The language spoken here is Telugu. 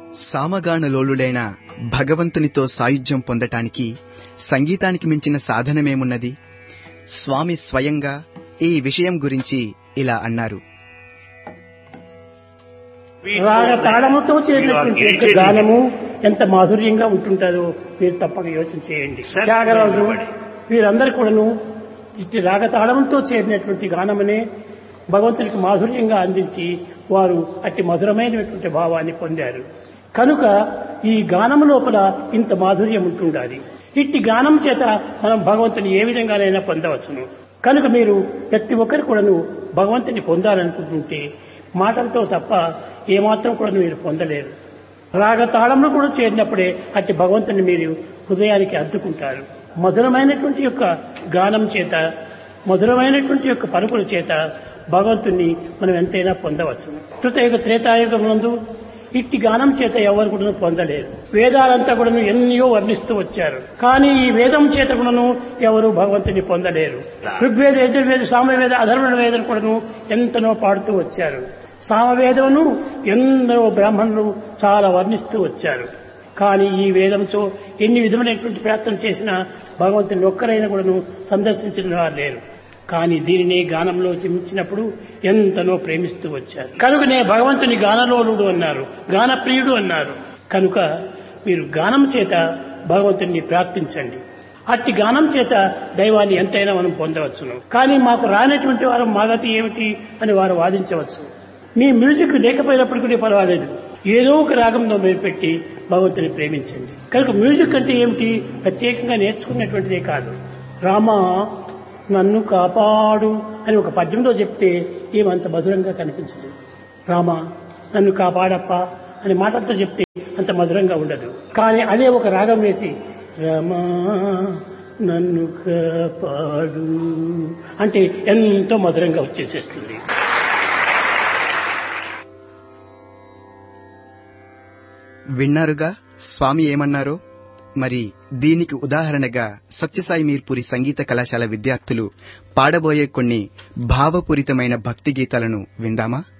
సామగానలోలుడైన భగవంతునితో సాయుధ్యం పొందటానికి సంగీతానికి మించిన సాధనమేమున్నది? స్వామి స్వయంగా ఈ విషయం గురించి ఇలా అన్నారు. రాగ తాళముతో చేరినటువంటి గానము ఎంత మాధుర్యంగా ఉంటుంటారో మీరు తప్పక యోచన చేయండి. త్యాగరాజు వీరందరూ కూడాను ఇట్టి రాగ తాళములతో చేరినటువంటి గానమనే భగవంతునికి మాధుర్యంగా అందించి వారు అట్టి మధురమైనటువంటి భావాన్ని పొందారు. కనుక ఈ గానము లోపల ఇంత మాధుర్యం ఉంటుండాలి. ఇట్టి గానం చేత మనం భగవంతుని ఏ విధంగానైనా పొందవచ్చును. కనుక మీరు ప్రతి ఒక్కరు కూడాను భగవంతుని పొందాలనుకుంటుంటే మాటలతో తప్ప ఏమాత్రం కూడా మీరు పొందలేరు. రాగతాళంలో కూడా చేరినప్పుడే అట్టి భగవంతుని మీరు హృదయానికి అద్దుకుంటారు. మధురమైనటువంటి యొక్క గానం చేత, మధురమైనటువంటి యొక్క పలుకుల చేత భగవంతుణ్ణి మనం ఎంతైనా పొందవచ్చు. కృతయుగ త్రేతాయుగం నందు ఇట్టి గానం చేత ఎవరు కూడా పొందలేరు. వేదాలంతా కూడా ఎన్నో వర్ణిస్తూ వచ్చారు. కానీ ఈ వేదం చేత కూడాను ఎవరు భగవంతుని పొందలేరు. ఋగ్వేద, యజుర్వేద, సామవేద, అధర్వణ వేదం కూడాను ఎంతనో పాడుతూ వచ్చారు. సామవేదమును ఎందరో బ్రాహ్మణులు చాలా వర్ణిస్తూ వచ్చారు. కానీ ఈ వేదంతో ఎన్ని విధమైనటువంటి ప్రయత్నం చేసినా భగవంతుని ఒక్కరైనా కూడాను సందర్శించిన వారు లేరు. కానీ దీనినే గానంలో చిమించినప్పుడు ఎంతనో ప్రేమిస్తూ వచ్చారు. కనుకనే భగవంతుని గానలోలుడు అన్నారు, గానప్రియుడు అన్నారు. కనుక మీరు గానం చేత భగవంతుని ప్రార్థించండి. అట్టి గానం చేత దైవాన్ని ఎంతైనా మనం పొందవచ్చును. కానీ మాకు రానటువంటి వారు మాగతి ఏమిటి అని వారు వాదించవచ్చు. మీ మ్యూజిక్ లేకపోయినప్పుడు కూడా పర్వాలేదు, ఏదో ఒక రాగంలో మీరు పెట్టి భగవంతుని ప్రేమించండి. కనుక మ్యూజిక్ అంటే ఏమిటి? ప్రత్యేకంగా నేర్చుకున్నటువంటిదే కాదు. రామా నన్ను కాపాడు అని ఒక పద్యంలో చెప్తే ఏమంత మధురంగా కనిపించదు. రామ నన్ను కాపాడప్ప అని మాటలతో చెప్తే అంత మధురంగా ఉండదు. కానీ అదే ఒక రాగం వేసి రామా నన్ను కాపాడు అంటే ఎంతో మధురంగా వచ్చేసేస్తుంది. విన్నారుగా స్వామి ఏమన్నారో. మరి దీనికి ఉదాహరణగా సత్యసాయి మీర్పూరి సంగీత కళాశాల విద్యార్థులు పాడబోయే కొన్ని భావపూరితమైన భక్తి గీతాలను విందామా?